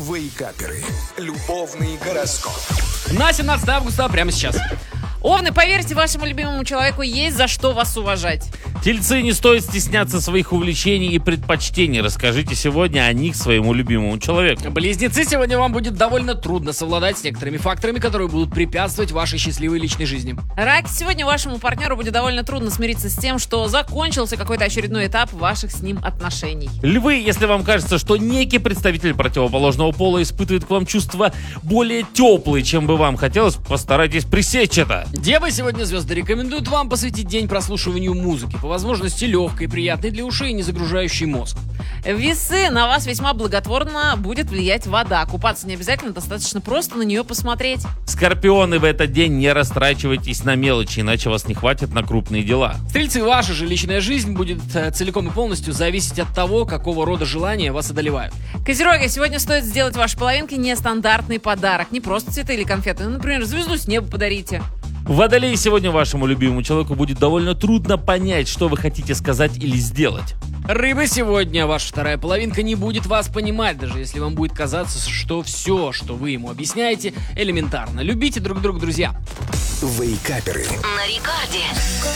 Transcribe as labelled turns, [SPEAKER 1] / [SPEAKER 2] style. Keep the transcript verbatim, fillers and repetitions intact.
[SPEAKER 1] Вейкаперы. Любовный гороскоп.
[SPEAKER 2] На семнадцатое августа прямо сейчас.
[SPEAKER 3] Овны, поверьте, вашему любимому человеку есть за что вас уважать.
[SPEAKER 4] Тельцы, не стоит стесняться своих увлечений и предпочтений. Расскажите сегодня о них своему любимому человеку.
[SPEAKER 2] Близнецы, сегодня вам будет довольно трудно совладать с некоторыми факторами, которые будут препятствовать вашей счастливой личной жизни.
[SPEAKER 3] Раки, сегодня вашему партнеру будет довольно трудно смириться с тем, что закончился какой-то очередной этап ваших с ним отношений.
[SPEAKER 4] Львы, если вам кажется, что некий представитель противоположного пола испытывает к вам чувства более теплые, чем бы вам хотелось, постарайтесь пресечь это.
[SPEAKER 2] Девы, сегодня звезды рекомендуют вам посвятить день прослушиванию музыки, по возможности легкой, приятной для ушей и не загружающей мозг.
[SPEAKER 3] Весы, на вас весьма благотворно будет влиять вода. Купаться не обязательно, достаточно просто на нее посмотреть.
[SPEAKER 4] Скорпионы, в этот день не растрачивайтесь на мелочи, иначе вас не хватит на крупные дела.
[SPEAKER 2] Стрельцы, ваша же личная жизнь будет э, целиком и полностью зависеть от того, какого рода желания вас одолевают.
[SPEAKER 3] Козероги, сегодня стоит сделать вашей половинке нестандартный подарок. Не просто цветы или конфеты, ну, например, звезду с неба подарите.
[SPEAKER 4] Водолей, сегодня вашему любимому человеку будет довольно трудно понять, что вы хотите сказать или сделать.
[SPEAKER 2] Рыбы, сегодня ваша вторая половинка не будет вас понимать, даже если вам будет казаться, что все, что вы ему объясняете, элементарно. Любите друг друга, друзья.
[SPEAKER 1] Вейкаперы.
[SPEAKER 5] На рекорде.